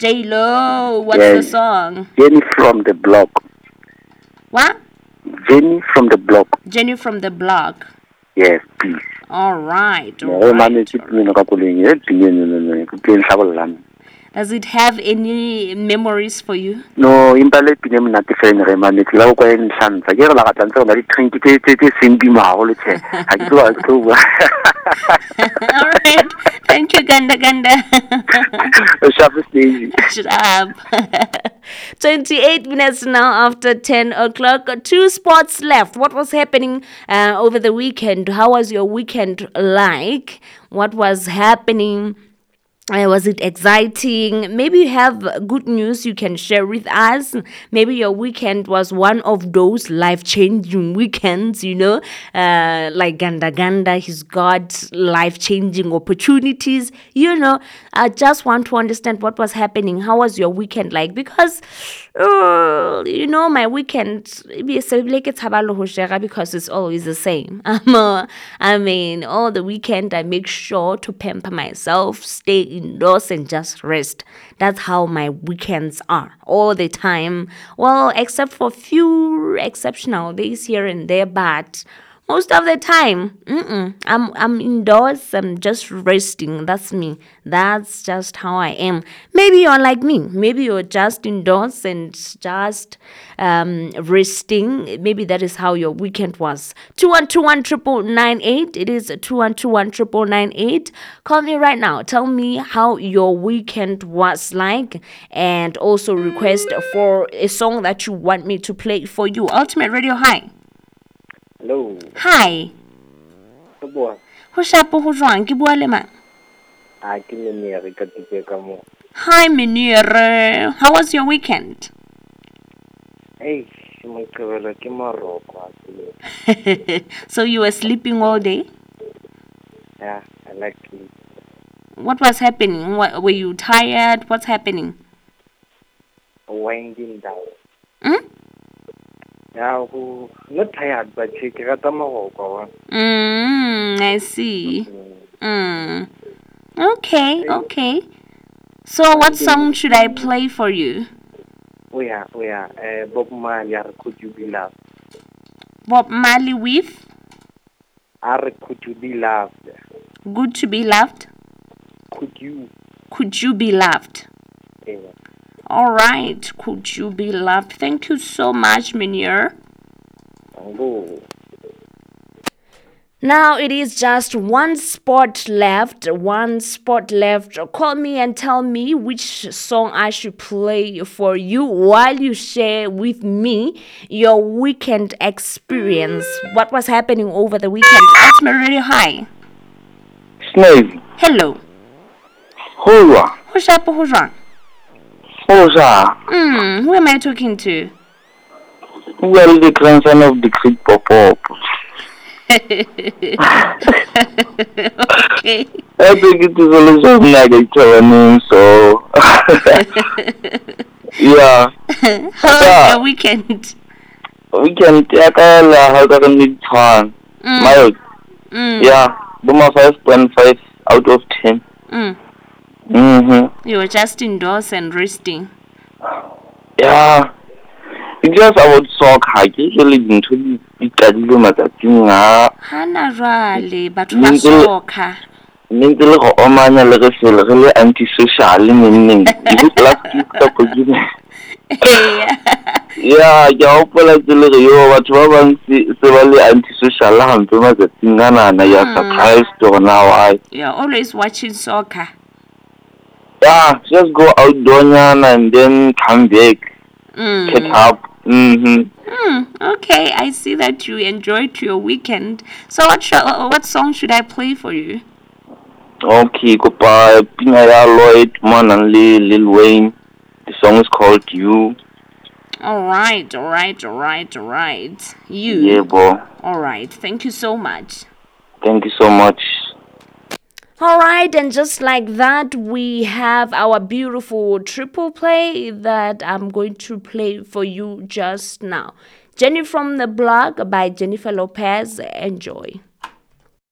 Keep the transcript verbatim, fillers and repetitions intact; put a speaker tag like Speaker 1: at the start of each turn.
Speaker 1: J-Lo, what's the
Speaker 2: Yes.
Speaker 1: song?
Speaker 2: Jenny from the block.
Speaker 1: What?
Speaker 2: Jenny from the block.
Speaker 1: Jenny from the block.
Speaker 2: Yes, please.
Speaker 1: All right, all
Speaker 2: Yeah,
Speaker 1: right.
Speaker 2: mami,
Speaker 1: all
Speaker 2: ke
Speaker 1: right.
Speaker 2: pina ka koleng e pina no no ke pina hlabollang.
Speaker 1: Does it have any memories for you?
Speaker 2: No, impa le pina mna te fene re mami ke la go en tlhantsa ke re la ga tlantsa ba di trinki te te te simbi ma go le tshe. Ha ke tlo ke tlo.
Speaker 1: All right. Thank you, Ganda Ganda.
Speaker 2: Sharp stage.
Speaker 1: Shut up. twenty-eight minutes now after ten o'clock. Two spots left. What was happening uh, over the weekend? How was your weekend like? What was happening? Uh, was it exciting? Maybe you have good news you can share with us. Maybe your weekend was one of those life-changing weekends, you know, uh, like Ganda Ganda. He's got life-changing opportunities. You know, I just want to understand what was happening. How was your weekend like? Because, uh, you know, my weekend, because it's always the same. I'm, uh, I mean, all the weekend I make sure to pamper myself, stay indoors and just rest. That's how my weekends are all the time. Well, except for few exceptional days here and there, but most of the time, mm-mm, I'm I'm indoors. I'm just resting. That's me. That's just how I am. Maybe you're like me. Maybe you're just indoors and just um, resting. Maybe that is how your weekend was. Two one two one triple nine eight. It is two one two one triple nine eight. Call me right now. Tell me how your weekend was like, and also request for a song that you want me to play for you. Ultimate Radio. Hi.
Speaker 2: Hello.
Speaker 1: Hi.
Speaker 2: Ke bua.
Speaker 1: Ho shapo ho jwang? Ke bua le mang?
Speaker 2: A ke le ne re ka tike ka mo.
Speaker 1: Hi, Meneer. How was your weekend?
Speaker 2: Hey, mo kebela ke maroko a.
Speaker 1: So you were sleeping all day?
Speaker 2: Yeah, I like it.
Speaker 1: What was happening? What, were you tired? What's happening?
Speaker 2: Winding down.
Speaker 1: Hmm?
Speaker 2: Yeah, who not tired, but she got a maroko.
Speaker 1: Mm, I see. Mm. Okay, okay. So what song should I play for you?
Speaker 2: We are, we are. Uh, Bob Marley, Could You Be Loved?
Speaker 1: Bob Marley with
Speaker 2: Are Could You Be Loved?
Speaker 1: Good to Be Loved?
Speaker 2: Could you?
Speaker 1: Could You Be Loved?
Speaker 2: Yeah.
Speaker 1: All right. Could You Be Loved? Thank you so much, Meneer.
Speaker 2: Go.
Speaker 1: Now it is just one spot left. One spot left. Call me and tell me which song I should play for you while you share with me your weekend experience. What was happening over the weekend? Ultimate Radio. Hi.
Speaker 2: Snake.
Speaker 1: Hello.
Speaker 2: Hoa.
Speaker 1: Ho shapo ho jwang?
Speaker 2: Hosa.
Speaker 1: Hmm. Who am I talking to?
Speaker 2: Well, the grandson of the Creek Pop.
Speaker 1: Okay.
Speaker 2: I think it is also like a traveling, so. Yeah.
Speaker 1: How was your weekend?
Speaker 2: Weekend, yeah, how can we turn? My,
Speaker 1: Mm.
Speaker 2: yeah, Buma five point five out of ten.
Speaker 1: Mm.
Speaker 2: Mm-hmm.
Speaker 1: You were just indoors and resting.
Speaker 2: Yeah. It's just about soccer. I usually didn't really pick a little matching.
Speaker 1: Hana rale, but for soccer.
Speaker 2: Mente le go omanya le go fela go le antisocial meaning. Because last week ka go give. Yeah, ke a opola tsele go yo batho ba bang se ba le antisocial hampe matsatsing ana na ya surprised now I.
Speaker 1: You're always watching soccer.
Speaker 2: Yeah, just go outdoor and then come back.
Speaker 1: Mm.
Speaker 2: Catch up. Mm-hmm.
Speaker 1: Mm, okay, I see that you enjoyed your weekend. So what sh- what song should I play for you?
Speaker 2: Okay, goodbye. Pinaya Lloyd, Man and Lil Wayne. The song is called You.
Speaker 1: All right, all right, all right, all right. You.
Speaker 2: Yeah, bro.
Speaker 1: All right. Thank you so much.
Speaker 2: Thank you so much.
Speaker 1: All right, and just like that, we have our beautiful triple play that I'm going to play for you just now. Jenny from the Block by Jennifer Lopez. Enjoy.